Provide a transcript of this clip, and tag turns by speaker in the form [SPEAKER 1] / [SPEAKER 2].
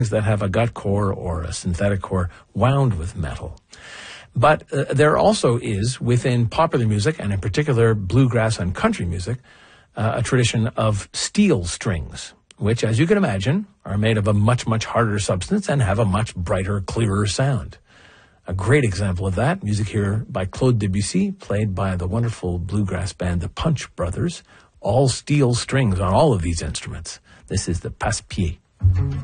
[SPEAKER 1] that have a gut core or a synthetic core wound with metal. But there also is, within popular music, and in particular bluegrass and country music, a tradition of steel strings, which, as you can imagine, are made of a much, much harder substance and have a much brighter, clearer sound. A great example of that, music here by Claude Debussy, played by the wonderful bluegrass band the Punch Brothers, all steel strings on all of these instruments. This is the Passe-Pied.